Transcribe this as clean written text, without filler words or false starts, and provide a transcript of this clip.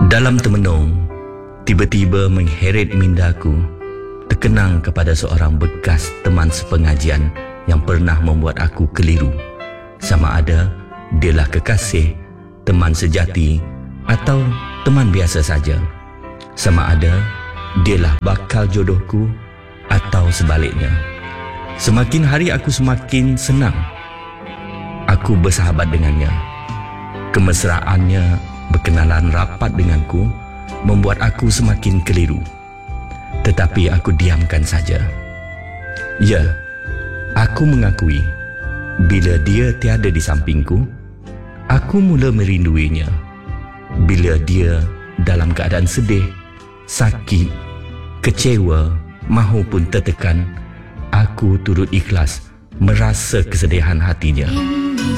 Dalam termenung, tiba-tiba mengheret mindaku terkenang kepada seorang bekas teman sepengajian yang pernah membuat aku keliru. Sama ada dialah kekasih, teman sejati atau teman biasa saja. Sama ada dialah bakal jodohku atau sebaliknya. Semakin hari aku semakin senang aku bersahabat dengannya. Kemesraannya berkenalan rapat denganku membuat aku semakin keliru. Tetapi aku diamkan saja. Ya, aku mengakui bila dia tiada di sampingku, aku mula merinduinya. Bila dia dalam keadaan sedih, sakit, kecewa mahupun tertekan, aku turut ikhlas merasa kesedihan hatinya.